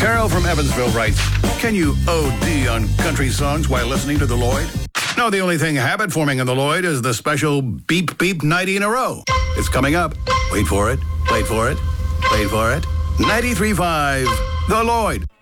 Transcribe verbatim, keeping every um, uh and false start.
Carol from Evansville writes, can you O D on country songs while listening to the Lloyd? No, the only thing habit-forming in the Lloyd is the special beep beep ninety in a row. It's coming up. Wait for it, wait for it, wait for it. ninety-three point five, The Lloyd.